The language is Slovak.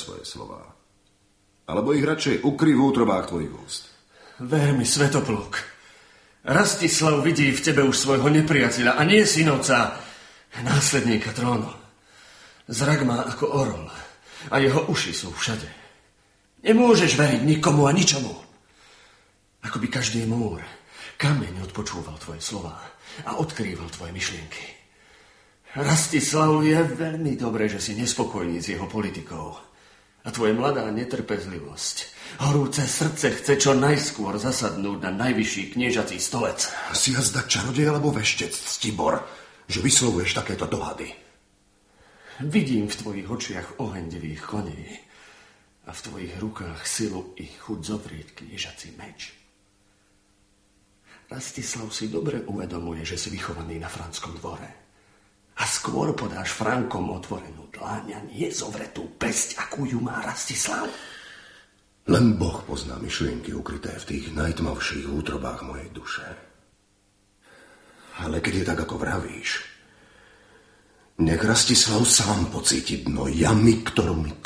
svoje slová. Alebo ich radšej ukry v útrobách tvojich úst. Ver mi, Svetopluk. Rastislav vidí v tebe už svojho nepriateľa a nie synovca, následníka trónu. Zrak má ako orol a jeho uši sú všade. Nemôžeš veriť nikomu a ničomu. Ako by každý múr, kameň odpočúval tvoje slová a odkrýval tvoje myšlienky. Rastislav, je veľmi dobré, že si nespokojný s jeho politikou. A tvoje mladá netrpezlivosť, horúce srdce chce čo najskôr zasadnúť na najvyšší kniežací stolec. Si jazda čarodej alebo veštec, Ctibor, že vyslovuješ takéto dohady. Vidím v tvojich očiach oheň devých koní a v tvojich rukách silu i chuť zovrieť kniežací meč. Rastislav si dobre uvedomuje, že si vychovaný na franskom dvore. A skôr podáš Frankom otvorenú dláň a nie zovretú pesť, akú ju má Rastislav. Len Boh pozná myšlienky ukryté v tých najtmavších útrobách mojej duše. Ale keď je tak, ako vravíš, nech Rastislav sám pocíti dno jamy, ktorú mi